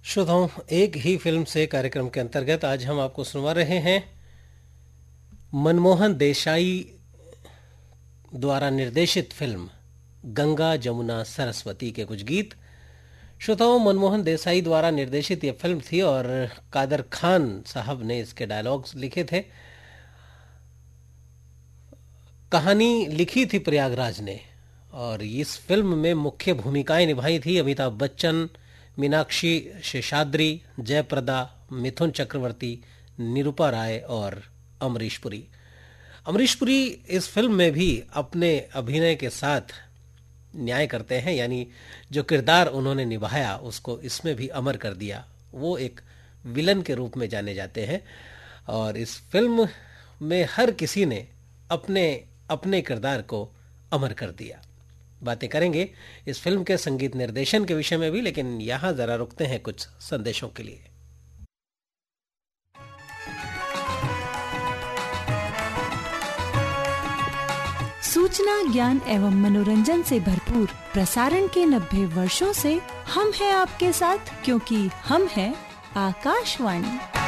श्रोताओं, एक ही फिल्म से कार्यक्रम के अंतर्गत आज हम आपको सुनवा रहे हैं मनमोहन देसाई द्वारा निर्देशित फिल्म गंगा जमुना सरस्वती के कुछ गीत। श्रोताओं, मनमोहन देसाई द्वारा निर्देशित यह फिल्म थी और कादर खान साहब ने इसके डायलॉग्स लिखे थे। कहानी लिखी थी प्रयागराज ने और इस फिल्म में मुख्य भूमिकाएं निभाई थी अमिताभ बच्चन, मीनाक्षी शेषाद्री, जयप्रदा, मिथुन चक्रवर्ती, निरूपा राय और अमरीश पुरी। अमरीश पुरी इस फिल्म में भी अपने अभिनय के साथ न्याय करते हैं, यानी जो किरदार उन्होंने निभाया उसको इसमें भी अमर कर दिया। वो एक विलन के रूप में जाने जाते हैं और इस फिल्म में हर किसी ने अपने अपने किरदार को अमर कर दिया। बातें करेंगे इस फिल्म के संगीत निर्देशन के विषय में भी, लेकिन यहां जरा रुकते हैं कुछ संदेशों के लिए। सूचना, ज्ञान एवं मनोरंजन से भरपूर प्रसारण के 90 वर्षों से हम हैं आपके साथ, क्योंकि हम हैं आकाशवाणी।